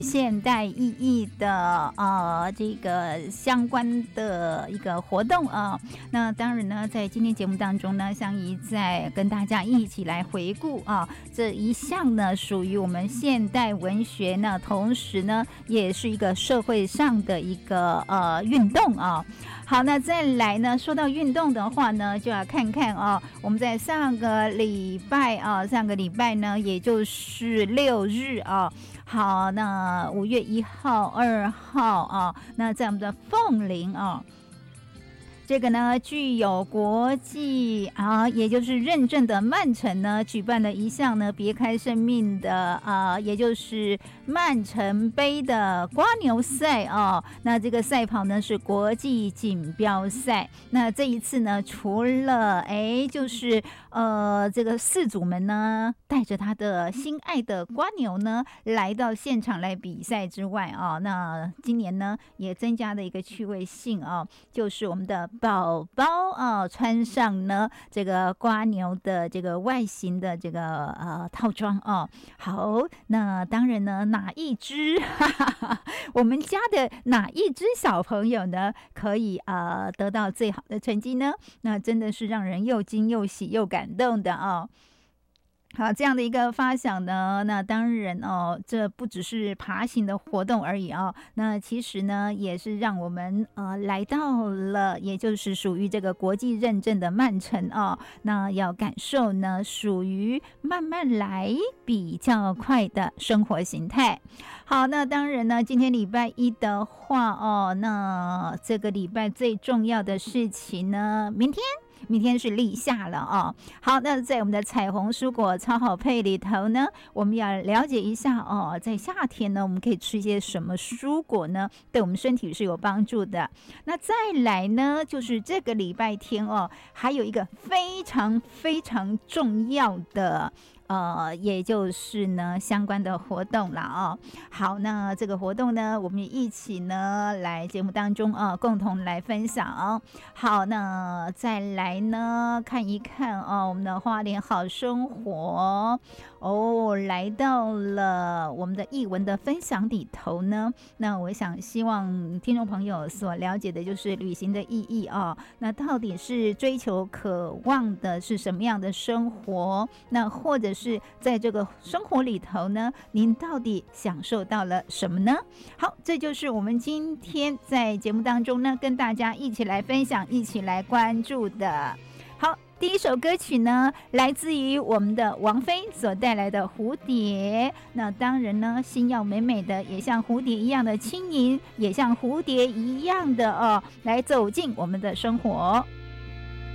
现代意义的这个相关的一个活动啊。那当然呢，在今天节目当中呢，香怡在跟大家一起来回顾啊这一项呢属于我们现代文学呢，同时呢也是一个社会上的一个运动啊。好，那再来呢，说到运动的话呢，就要看看我们在上个礼拜呢，也就是6日好，那5月1号、2号那在我们的凤林这个呢具有国际也就是认证的曼城呢举办了一项呢别开生命的也就是曼城杯的蝸牛赛那这个赛跑呢是国际锦标赛。那这一次呢，除了就是这个饲主们呢带着他的心爱的蝸牛呢来到现场来比赛之外那今年呢也增加了一个趣味性就是我们的宝宝穿上呢这个蝸牛的这个外形的这个套装好，那当然呢哪一只我们家的哪一只小朋友呢可以得到最好的成绩呢？那真的是让人又惊又喜又感动的好，这样的一个发想呢，那当然这不只是爬行的活动而已那其实呢也是让我们来到了也就是属于这个国际认证的曼城那要感受呢属于慢慢来比较快的生活形态。好，那当然呢今天礼拜一的话那这个礼拜最重要的事情呢，明天是立夏了好，那在我们的彩虹蔬果超好配里头呢，我们要了解一下在夏天呢我们可以吃一些什么蔬果呢，对我们身体是有帮助的。那再来呢就是这个礼拜天还有一个非常非常重要的也就是呢相关的活动了好，那这个活动呢我们也一起呢来节目当中共同来分享。好，那再来呢看一看我们的花莲好生活来到了我们的艺文的分享里头呢，那我想希望听众朋友所了解的就是旅行的意义那到底是追求渴望的是什么样的生活，那或者是在这个生活里头呢您到底享受到了什么呢？好，这就是我们今天在节目当中呢跟大家一起来分享一起来关注的。好，第一首歌曲呢来自于我们的王菲所带来的蝴蝶。那当然呢心要美美的，也像蝴蝶一样的轻盈，也像蝴蝶一样的来走进我们的生活。